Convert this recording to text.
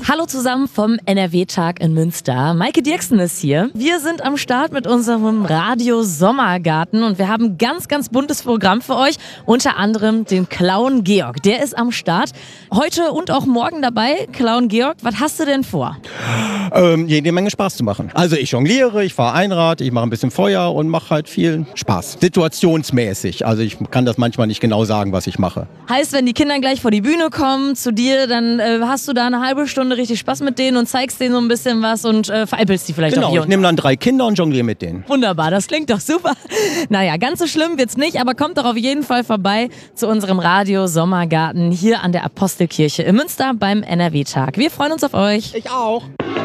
Hallo zusammen vom NRW-Tag in Münster. Maike Dirksen ist hier. Wir sind am Start mit unserem Radio Sommergarten und wir haben ein ganz, ganz buntes Programm für euch. Unter anderem den Clown Georg. Der ist am Start. Heute und auch morgen dabei. Clown Georg, was hast du denn vor? Jede Menge Spaß zu machen. Also ich jongliere, ich fahre Einrad, ich mache ein bisschen Feuer und mache halt viel Spaß. Situationsmäßig. Also ich kann das manchmal nicht genau sagen, was ich mache. Heißt, wenn die Kinder gleich vor die Bühne kommen zu dir, dann hast du da eine halbe Stunde richtig Spaß mit denen und zeigst denen so ein bisschen was und veräppelst die vielleicht auch hier. Genau, ich nehme dann 3 Kinder und jongliere mit denen. Wunderbar, das klingt doch super. Naja, ganz so schlimm wird's nicht, aber kommt doch auf jeden Fall vorbei zu unserem Radio Sommergarten hier an der Apostelkirche in Münster beim NRW-Tag. Wir freuen uns auf euch. Ich auch.